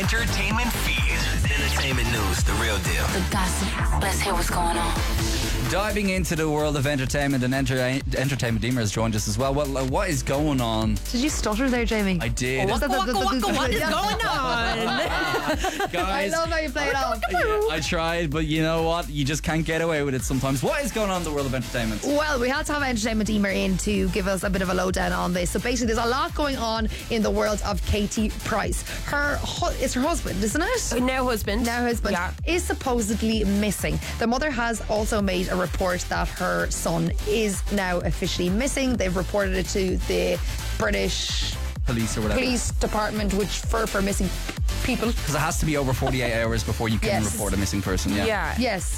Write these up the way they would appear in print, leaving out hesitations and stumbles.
entertainment feed. Entertainment news, the real deal. The gossip. Let's hear what's going on. Diving into the world of entertainment and entertainment, Deemer has joined us as well. Well, what is going on? Did you stutter there, Jamie? I did. What is going on? Guys, I love how you play it off. I tried, but you know what? You just can't get away with it sometimes. What is going on in the world of entertainment? Well, we had to have Entertainment Deemer in to give us a bit of a lowdown on this. So basically, there's a lot going on in the world of Katie Price. It's her husband, isn't it? Now husband. Yeah. Is supposedly missing. The mother has also made a report that her son is now officially missing. They've reported it to the British Police or whatever. Police Department, which for missing people. Because it has to be over 48 hours before you can report a missing person. Yeah. Yes.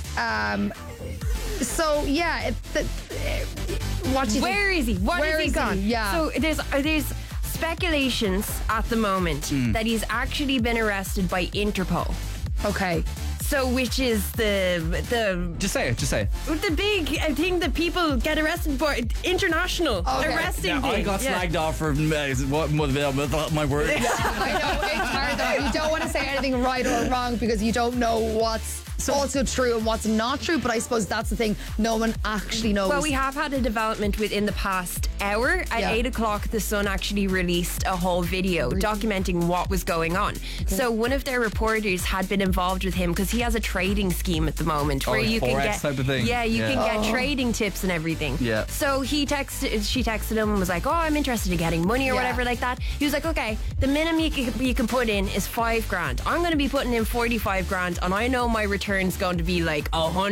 So yeah, what do you Where think? is he? Where is he gone? Yeah. So there's speculations at the moment that he's actually been arrested by Interpol. Okay. So which is the Just say it. the big thing that people get arrested for, international arresting Yeah, thing. I got snagged off for my word. I know, it's hard though. You don't want to say anything right or wrong because you don't know what's also true and what's not true, but I suppose that's the thing. No one actually knows. Well, we have had a development within the past hour. At 8 o'clock, the Sun actually released a whole video documenting what was going on. So one of their reporters had been involved with him because he has a trading scheme at the moment where you can Forex get type of thing. Yeah, you can get trading tips and everything. Yeah. So she texted him and was like, "Oh, I'm interested in getting money or whatever like that." He was like, "Okay, the minimum you can put in is $5,000. I'm going to be putting in 45 grand, and I know my return's going to be like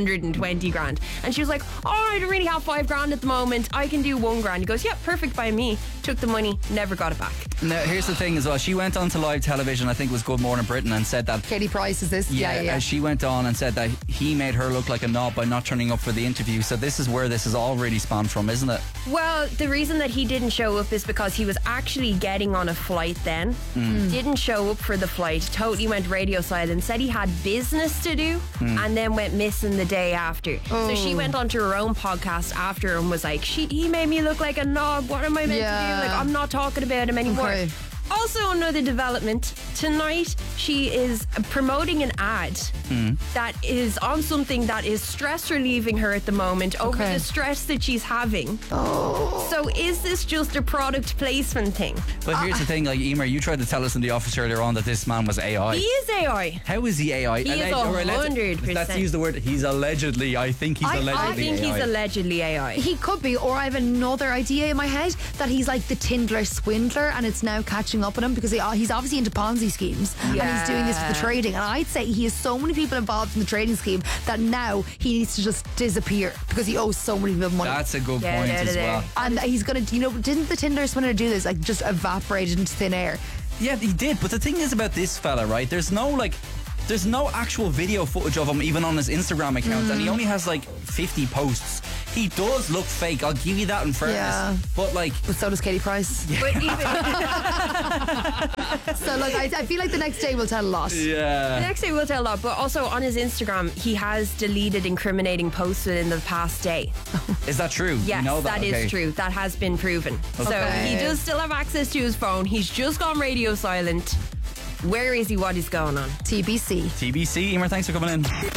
120 grand." And she was like, "Oh, I don't really have 5 grand at the moment. I can do 1 grand." He goes, "Yeah, perfect by me." Took the money, never got it back. Now, here's the thing as well. She went on to live television, I think it was Good Morning Britain, and said that Katie Price is this? Yeah. she went on and said that he made her look like a knob by not turning up for the interview. So this is where this is all really spawned from, isn't it? Well, the reason that he didn't show up is because he was actually getting on a flight then. Didn't show up for the flight, totally went radio silent, said he had business to do, and then went missing the day after. So she went onto her own podcast after and was like, he made me look like a knob. What am I meant to do? Like, I'm not talking about him anymore. Okay. Also, another development tonight, she is promoting an ad that is on something that is stress relieving her at the moment over the stress that she's having. So is this just a product placement thing? But here's the thing, like, Emer, you tried to tell us in the office earlier on that this man was AI. He is AI. How is he AI? He is 100%. Let's use the word, he's allegedly. I think he's allegedly I think AI. he's allegedly AI. He could be, or I have another idea in my head that he's like the Tinder swindler and it's now catching up on him because he's obviously into Ponzi schemes and he's doing this for the trading. And I'd say he has so many people involved in the trading scheme that now he needs to just disappear because he owes so many people money. That's a good point as well. And he's going to, didn't the Tinder swindler do this? Like just evaporated into thin air. Yeah, he did. But the thing is about this fella, right? There's no actual video footage of him even on his Instagram account, and he only has like 50 posts. He does look fake, I'll give you that in fairness. Yeah. But so does Katie Price. But even So look, I feel like the next day will tell a lot. yeah. the next day will tell a lot, but also on his Instagram, he has deleted incriminating posts within the past day. Is that true? Yes, you know that is true. That has been proven. So he does still have access to his phone. He's just gone radio silent. Where is he? What is going on? TBC. TBC, Emer, thanks for coming in.